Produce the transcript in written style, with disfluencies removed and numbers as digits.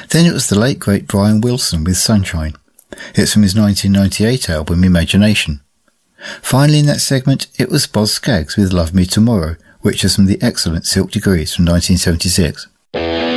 Then it was the late great Brian Wilson with Sunshine. It's from his 1998 album Imagination. Finally in that segment, it was Boz Scaggs with Love Me Tomorrow, which is from the excellent Silk Degrees from 1976.